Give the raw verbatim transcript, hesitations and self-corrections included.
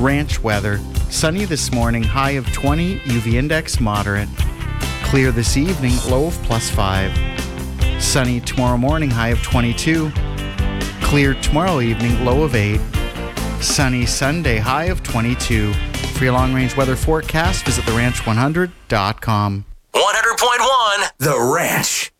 Ranch weather. Sunny this morning, high of twenty, U V index moderate. Clear this evening, low of plus five. Sunny tomorrow morning, high of twenty-two. Clear tomorrow evening, low of eight. Sunny Sunday, high of twenty-two. For your long-range weather forecast, visit the ranch one hundred dot com. one hundred point one The Ranch.